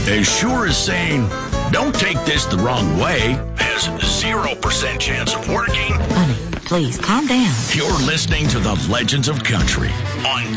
as sure as saying, don't take this the wrong way, has 0% chance of working. Honey, please calm down. You're listening to the Legends of Country on